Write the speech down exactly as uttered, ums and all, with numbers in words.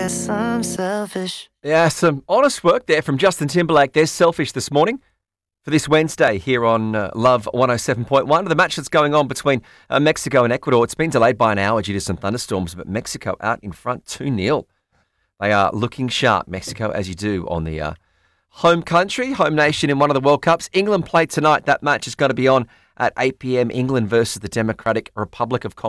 Guess I'm selfish. Yeah, some honest work there from Justin Timberlake. They're Selfish this morning for this Wednesday here on uh, Love one oh seven point one. The match that's going on between uh, Mexico and Ecuador, it's been delayed by an hour due to some thunderstorms, but Mexico out in front two nil. They are looking sharp, Mexico, as you do on the uh, home country, home nation in one of the World Cups. England play tonight. That match is going to be on at eight p.m. England versus the Democratic Republic of Congo.